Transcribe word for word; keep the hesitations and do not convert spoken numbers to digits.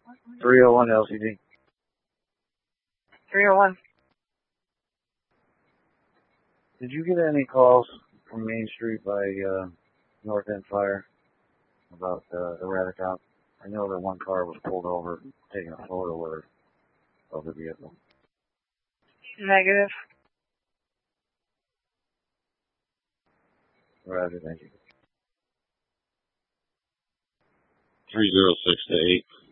three oh one L C D. three oh one. Did you get any calls from Main Street by uh, North End Fire about uh, erratic out? I know that one car was pulled over, taking a photo of, of the vehicle. Negative. Roger, thank you. three oh six to eight.